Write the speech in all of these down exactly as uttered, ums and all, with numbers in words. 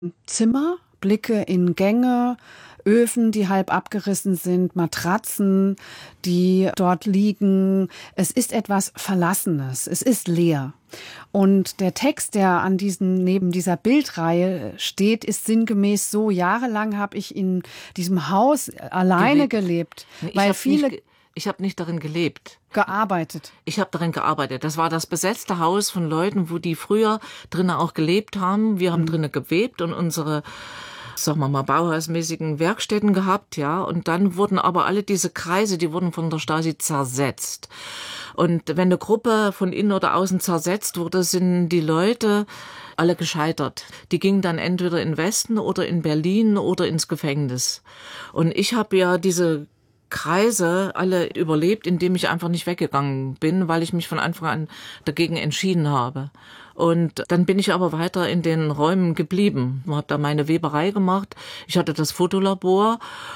Zimmer, Blicke in Gänge, Öfen, die halb abgerissen sind, Matratzen, die dort liegen. Es ist etwas Verlassenes, es ist leer. Und der Text, der an diesem, neben dieser Bildreihe steht, ist sinngemäß so: Jahrelang habe ich in diesem Haus alleine gelebt, gelebt weil viele... Nicht, ich habe nicht darin gelebt. Gearbeitet. Ich habe darin gearbeitet. Das war das besetzte Haus von Leuten, wo die früher drinnen auch gelebt haben. Wir haben mhm. drinnen gewebt und unsere, sagen wir mal, bauhausmäßigen Werkstätten gehabt, ja. Und dann wurden aber alle diese Kreise, die wurden von der Stasi zersetzt. Und wenn eine Gruppe von innen oder außen zersetzt wurde, sind die Leute alle gescheitert. Die gingen dann entweder in den Westen oder in Berlin oder ins Gefängnis. Und ich habe ja diese Kreise alle überlebt, indem ich einfach nicht weggegangen bin, weil ich mich von Anfang an dagegen entschieden habe. Und dann bin ich aber weiter in den Räumen geblieben. Ich habe da meine Weberei gemacht. Ich hatte das Fotolabor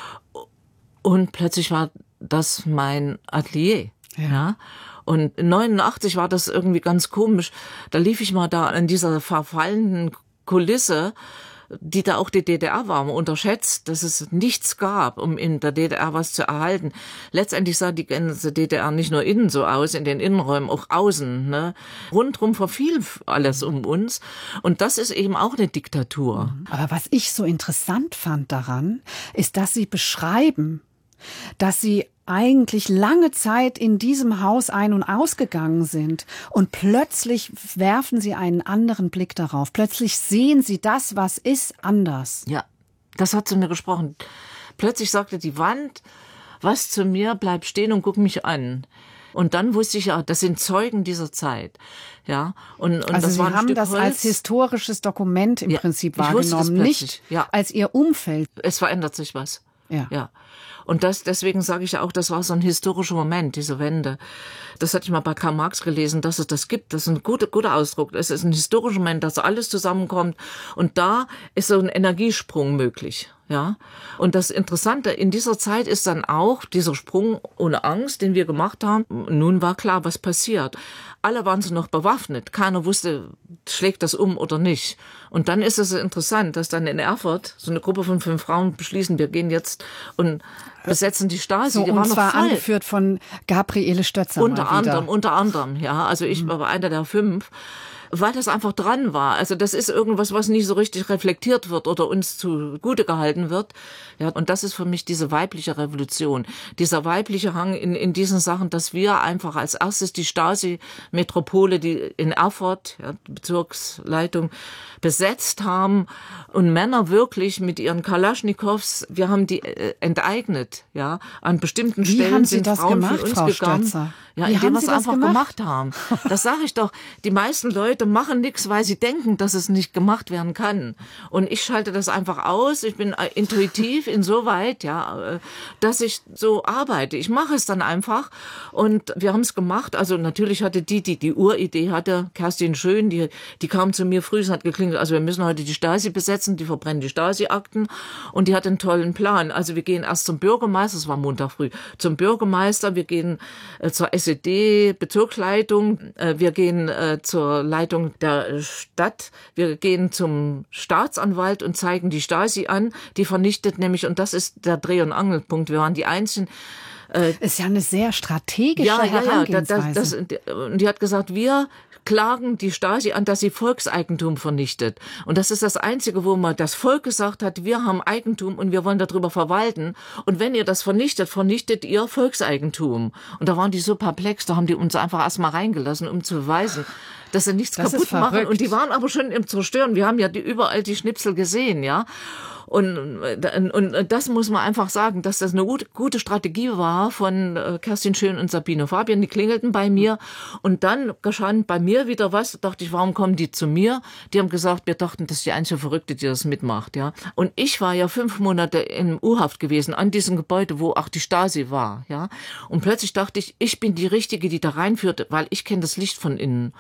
und plötzlich war das mein Atelier. Ja. ja. Und neunundachtzig war das irgendwie ganz komisch. Da lief ich mal da in dieser verfallenen Kulisse, die da auch die D D R war, man unterschätzt, dass es nichts gab, um in der D D R was zu erhalten. Letztendlich sah die ganze D D R nicht nur innen so aus, in den Innenräumen, auch außen. Ne? Rundrum verfiel alles um uns. Und das ist eben auch eine Diktatur. Aber was ich so interessant fand daran, ist, dass Sie beschreiben, dass Sie eigentlich lange Zeit in diesem Haus ein- und ausgegangen sind und plötzlich werfen Sie einen anderen Blick darauf. Plötzlich sehen Sie das, was ist, anders. Ja, das hat zu mir gesprochen. Plötzlich sagte die Wand, was zu mir, bleib stehen und guck mich an. Und dann wusste ich ja, das sind Zeugen dieser Zeit. Ja, und, und also das Sie war ein haben Stück das Holz. Als historisches Dokument im ja, Prinzip wahrgenommen, nicht ja. als Ihr Umfeld. Es verändert sich was. Ja. ja. Und das, deswegen sage ich auch, das war so ein historischer Moment, diese Wende. Das hatte ich mal bei Karl Marx gelesen, dass es das gibt. Das ist ein guter, guter Ausdruck. Es ist ein historischer Moment, dass alles zusammenkommt. Und da ist so ein Energiesprung möglich. Ja. Und das Interessante in dieser Zeit ist dann auch dieser Sprung ohne Angst, den wir gemacht haben. Nun war klar, was passiert. Alle waren so noch bewaffnet. Keiner wusste, schlägt das um oder nicht. Und dann ist es interessant, dass dann in Erfurt so eine Gruppe von fünf Frauen beschließen, wir gehen jetzt und besetzen die Stasi. So, die und waren zwar noch voll. angeführt von Gabriele Stötzer. Unter anderem, unter anderem, ja. Also ich mhm. war einer der fünf. Weil das einfach dran war. Also das ist irgendwas, was nicht so richtig reflektiert wird oder uns zugute gehalten wird. Ja, und das ist für mich diese weibliche Revolution. Dieser weibliche Hang in, in diesen Sachen, dass wir einfach als erstes die Stasi-Metropole, die in Erfurt, ja, die Bezirksleitung, besetzt haben und Männer wirklich mit ihren Kalaschnikows, wir haben die äh, enteignet, ja. An bestimmten Wie Stellen haben Sie sind das Frauen gemacht, von uns Frau gegangen. Stötzer? Ja, Wie indem wir haben Sie es das einfach gemacht? gemacht haben. Das sage ich doch. Die meisten Leute machen nichts, weil sie denken, dass es nicht gemacht werden kann. Und ich schalte das einfach aus. Ich bin intuitiv insoweit, ja, dass ich so arbeite. Ich mache es dann einfach. Und wir haben es gemacht. Also natürlich hatte die, die die Uridee hatte, Kerstin Schön, die, die kam zu mir früh, es hat geklingelt, also wir müssen heute die Stasi besetzen, die verbrennen die Stasi-Akten. Und die hat einen tollen Plan. Also wir gehen erst zum Bürgermeister, es war Montag früh, zum Bürgermeister, wir gehen äh, zur S E D-Bezirksleitung, äh, wir gehen äh, zur Leitung der Stadt, wir gehen zum Staatsanwalt und zeigen die Stasi an, die vernichtet nämlich, und das ist der Dreh- und Angelpunkt, wir waren die einzigen. Äh, ist ja eine sehr strategische ja, Herangehensweise. Ja, ja, das, das, und die hat gesagt, wir klagen die Stasi an, dass sie Volkseigentum vernichtet. Und das ist das Einzige, wo man das Volk gesagt hat, wir haben Eigentum und wir wollen darüber verwalten. Und wenn ihr das vernichtet, vernichtet ihr Volkseigentum. Und da waren die so perplex, da haben die uns einfach erstmal reingelassen, um zu beweisen, dass sie nichts das kaputt machen. Und die waren aber schon im Zerstören. Wir haben ja die, überall die Schnipsel gesehen, ja. Und, und, und das muss man einfach sagen, dass das eine gute, gute Strategie war von Kerstin Schön und Sabine Fabian. Die klingelten bei mir und dann geschah bei mir wieder was. Da dachte ich, warum kommen die zu mir? Die haben gesagt, wir dachten, das ist die einzige Verrückte, die das mitmacht. Ja. Und ich war ja fünf Monate in U-Haft gewesen, an diesem Gebäude, wo auch die Stasi war. Ja. Und plötzlich dachte ich, ich bin die Richtige, die da reinführt, weil ich kenne das Licht von innen. Wenn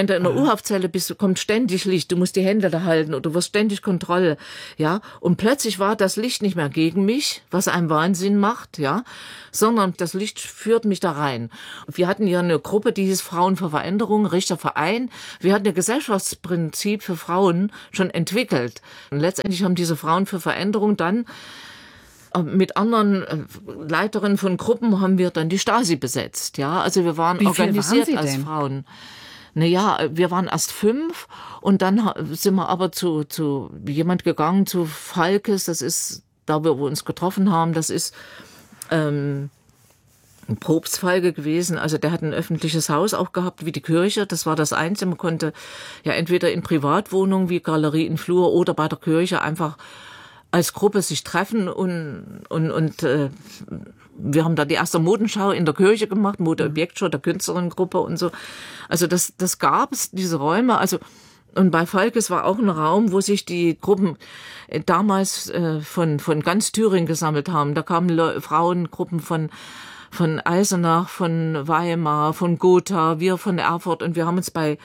Wenn du in der U-Haft-Zelle bist, kommt ständig Licht, du musst die Hände da halten oder du wirst ständig Kontrolle, ja. Und plötzlich war das Licht nicht mehr gegen mich, was einem Wahnsinn macht, ja, sondern das Licht führt mich da rein. Wir hatten ja eine Gruppe, die hieß Frauen für Veränderung, Richterverein. Wir hatten ein Gesellschaftsprinzip für Frauen schon entwickelt. Und letztendlich haben diese Frauen für Veränderung dann mit anderen Leiterinnen von Gruppen haben wir dann die Stasi besetzt, ja. Also wir waren Wie organisiert waren Sie als denn? Frauen. Naja, wir waren erst fünf und dann sind wir aber zu, zu jemand gegangen, zu Falkes, das ist da, wo wir uns getroffen haben, das ist ähm, ein Propstfalke gewesen, also der hat ein öffentliches Haus auch gehabt, wie die Kirche, das war das Einzige, man konnte ja entweder in Privatwohnungen wie Galerie in Flur oder bei der Kirche einfach als Gruppe sich treffen und, und, und äh, wir haben da die erste Modenschau in der Kirche gemacht, Modeobjektschau der Künstlerinnengruppe und so. Also das, das gab es, diese Räume. Also und bei Falkes war auch ein Raum, wo sich die Gruppen äh, damals äh, von von ganz Thüringen gesammelt haben. Da kamen Le- Frauengruppen von von Eisenach, von Weimar, von Gotha, wir von Erfurt und wir haben uns bei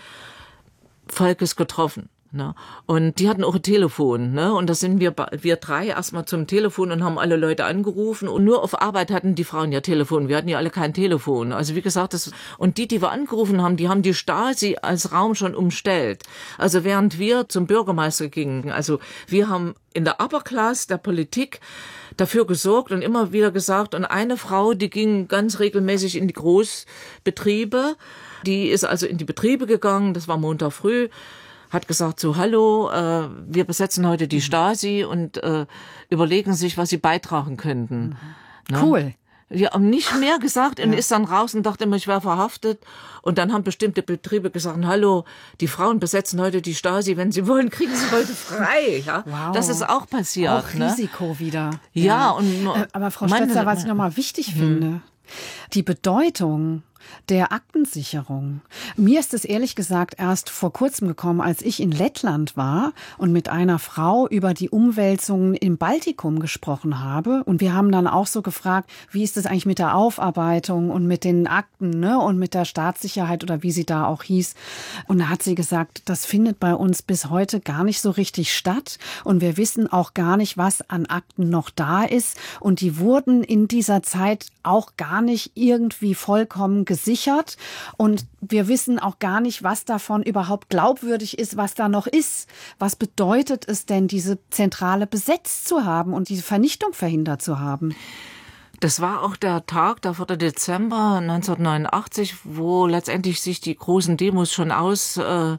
Falkes getroffen. Ne? Und die hatten auch ein Telefon, ne? Und da sind wir, wir drei erstmal zum Telefon und haben alle Leute angerufen. Und nur auf Arbeit hatten die Frauen ja Telefon. Wir hatten ja alle kein Telefon. Also wie gesagt, das, und die, die wir angerufen haben, die haben die Stasi als Raum schon umstellt. Also während wir zum Bürgermeister gingen, also wir haben in der Upper Class der Politik dafür gesorgt und immer wieder gesagt, und eine Frau, die ging ganz regelmäßig in die Großbetriebe, die ist also in die Betriebe gegangen, das war Montag früh, hat gesagt so, hallo, äh, wir besetzen heute die Stasi und äh, überlegen sich, was sie beitragen könnten. Mhm. Ne? Cool. Ja, und nicht mehr gesagt und ja. Ist dann raus und dachte immer, ich wäre verhaftet. Und dann haben bestimmte Betriebe gesagt, hallo, die Frauen besetzen heute die Stasi, wenn sie wollen, kriegen sie heute frei. Ja? Wow. Das ist auch passiert. Auch ne? Risiko wieder. Ja, ja. und äh, aber Frau Stötzer, was ich nochmal wichtig hm. finde, die Bedeutung der Aktensicherung. Mir ist es ehrlich gesagt erst vor kurzem gekommen, als ich in Lettland war und mit einer Frau über die Umwälzungen im Baltikum gesprochen habe. Und wir haben dann auch so gefragt, wie ist es eigentlich mit der Aufarbeitung und mit den Akten, ne, und mit der Staatssicherheit oder wie sie da auch hieß. Und da hat sie gesagt, das findet bei uns bis heute gar nicht so richtig statt. Und wir wissen auch gar nicht, was an Akten noch da ist. Und die wurden in dieser Zeit auch gar nicht irgendwie vollkommen gesichert. Und wir wissen auch gar nicht, was davon überhaupt glaubwürdig ist, was da noch ist. Was bedeutet es denn, diese Zentrale besetzt zu haben und diese Vernichtung verhindert zu haben? Das war auch der Tag, der vierte Dezember neunzehnhundertneunundachtzig, wo letztendlich sich die großen Demos schon aus äh,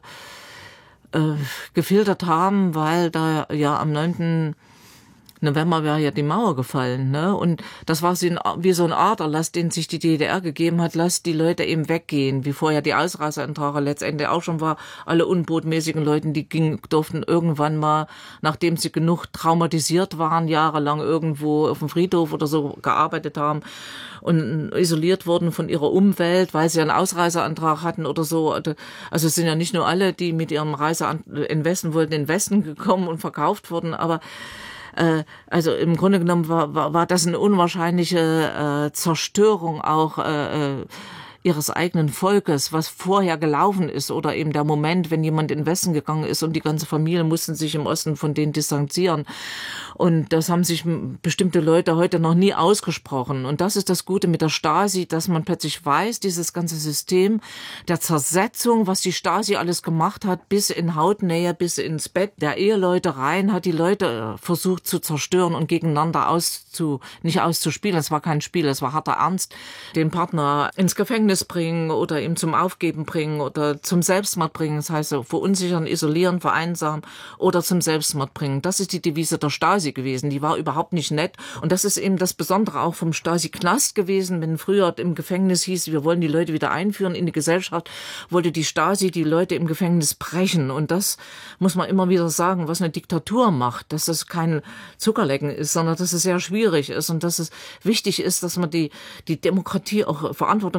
äh, gefiltert haben, weil da ja am neunten November wäre ja die Mauer gefallen, ne? Und das war wie so ein Aderlass, den sich die D D R gegeben hat, lasst die Leute eben weggehen, wie vorher die Ausreiseantrage letztendlich auch schon war. Alle unbotmäßigen Leute, die gingen, durften irgendwann mal, nachdem sie genug traumatisiert waren, jahrelang irgendwo auf dem Friedhof oder so gearbeitet haben und isoliert wurden von ihrer Umwelt, weil sie einen Ausreiseantrag hatten oder so. Also es sind ja nicht nur alle, die mit ihrem Reiseantrag in Westen wollten, in den Westen gekommen und verkauft wurden, aber also im Grunde genommen war, war, war das eine unwahrscheinliche äh, Zerstörung auch äh, ihres eigenen Volkes, was vorher gelaufen ist, oder eben der Moment, wenn jemand in den Westen gegangen ist und die ganze Familie mussten sich im Osten von denen distanzieren. Und das haben sich bestimmte Leute heute noch nie ausgesprochen. Und das ist das Gute mit der Stasi, dass man plötzlich weiß, dieses ganze System der Zersetzung, was die Stasi alles gemacht hat, bis in Hautnähe, bis ins Bett der Eheleute rein, hat die Leute versucht zu zerstören und gegeneinander auszu, nicht auszuspielen. Es war kein Spiel, es war harter Ernst, den Partner ins Gefängnis bringen oder ihm zum Aufgeben bringen oder zum Selbstmord bringen. Das heißt, so verunsichern, isolieren, vereinsamen oder zum Selbstmord bringen. Das ist die Devise der Stasi gewesen. Die war überhaupt nicht nett. Und das ist eben das Besondere auch vom Stasi-Knast gewesen. Wenn früher im Gefängnis hieß, wir wollen die Leute wieder einführen in die Gesellschaft, wollte die Stasi die Leute im Gefängnis brechen. Und das muss man immer wieder sagen, was eine Diktatur macht, dass das kein Zuckerlecken ist, sondern dass es sehr schwierig ist und dass es wichtig ist, dass man die, die Demokratie auch Verantwortung dafür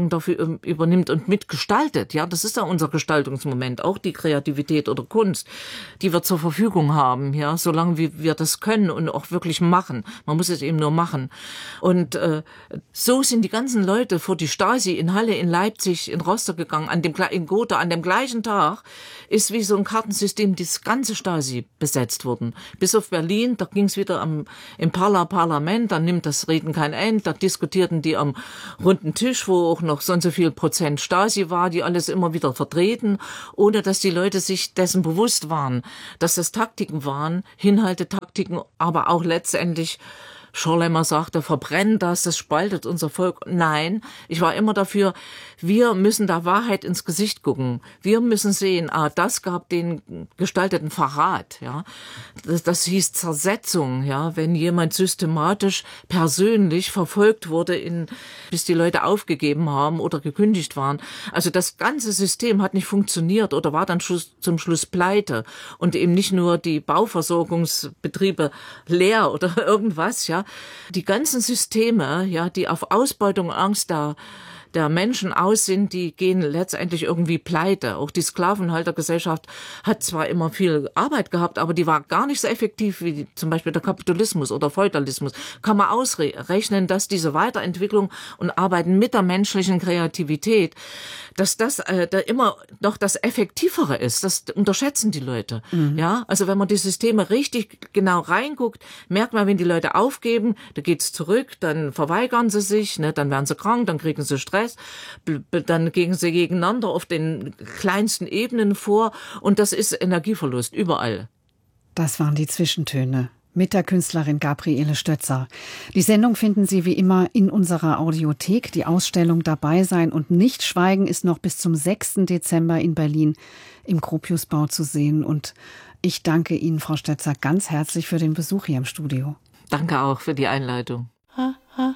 übernimmt und mitgestaltet. Ja, das ist ja unser Gestaltungsmoment, auch die Kreativität oder Kunst, die wir zur Verfügung haben, ja, solange wie wir das können und auch wirklich machen. Man muss es eben nur machen. Und äh, so sind die ganzen Leute vor die Stasi in Halle, in Leipzig, in Rostock gegangen, an dem in Gotha, an dem gleichen Tag ist wie so ein Kartensystem das ganze Stasi besetzt worden. Bis auf Berlin, da ging es wieder am im Parla Parlament, da nimmt das Reden kein Ende, da diskutierten die am runden Tisch, wo auch noch so und so viel Prozent Stasi war, die alles immer wieder vertreten, ohne dass die Leute sich dessen bewusst waren, dass das Taktiken waren, Hinhaltetaktiken, aber auch letztendlich Schorlemmer sagte, verbrennen das, das spaltet unser Volk. Nein, ich war immer dafür, wir müssen der Wahrheit ins Gesicht gucken. Wir müssen sehen, ah, das gab den gestalteten Verrat, ja. Das, das hieß Zersetzung, ja, wenn jemand systematisch persönlich verfolgt wurde, in, bis die Leute aufgegeben haben oder gekündigt waren. Also das ganze System hat nicht funktioniert oder war dann Schluss, zum Schluss pleite und eben nicht nur die Bauversorgungsbetriebe leer oder irgendwas, ja. Die ganzen Systeme, ja, die auf Ausbeutung und Angst der, der Menschen aus sind, die gehen letztendlich irgendwie pleite. Auch die Sklavenhaltergesellschaft hat zwar immer viel Arbeit gehabt, aber die war gar nicht so effektiv wie zum Beispiel der Kapitalismus oder Feudalismus. Kann man ausrechnen, dass diese Weiterentwicklung und Arbeiten mit der menschlichen Kreativität, dass das äh, da immer noch das Effektivere ist. Das unterschätzen die Leute. Mhm. Ja, also wenn man die Systeme richtig genau reinguckt, merkt man, wenn die Leute aufgeben, da geht's zurück, dann verweigern sie sich, ne, dann werden sie krank, dann kriegen sie Stress. Dann gehen sie gegeneinander auf den kleinsten Ebenen vor und das ist Energieverlust überall. Das waren die Zwischentöne mit der Künstlerin Gabriele Stötzer. Die Sendung finden Sie wie immer in unserer Audiothek. Die Ausstellung Dabei sein und nicht schweigen ist noch bis zum sechsten Dezember in Berlin im Gropiusbau zu sehen. Und ich danke Ihnen, Frau Stötzer, ganz herzlich für den Besuch hier im Studio. Danke auch für die Einleitung. Ha, ha.